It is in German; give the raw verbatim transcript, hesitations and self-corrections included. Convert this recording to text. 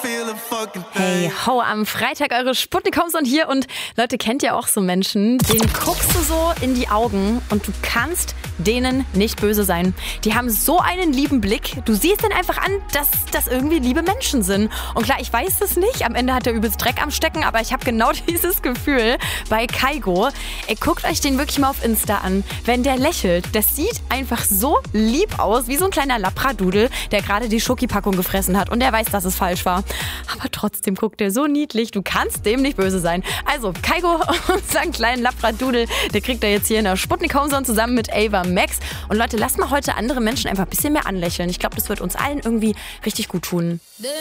Hey, ho, am Freitag eure Sputnik und hier und Leute, kennt ihr auch so Menschen, denen guckst du so in die Augen und du kannst denen nicht böse sein. Die haben so einen lieben Blick, du siehst denen einfach an, dass das irgendwie liebe Menschen sind. Und klar, ich weiß es nicht, am Ende hat er übelst Dreck am Stecken, aber ich habe genau dieses Gefühl bei Kaigo. Ey, guckt euch den wirklich mal auf Insta an, wenn der lächelt. Das sieht einfach so lieb aus, wie so ein kleiner Labradudel, der gerade die Schokipackung gefressen hat und der weiß, dass es falsch war. Aber trotzdem guckt er so niedlich, du kannst dem nicht böse sein. Also, Kaigo, unseren kleinen Labradudel, der kriegt er jetzt hier in der Sputnik Homezone zusammen mit Ava Max. Und Leute, lasst mal heute andere Menschen einfach ein bisschen mehr anlächeln. Ich glaube, das wird uns allen irgendwie richtig gut tun.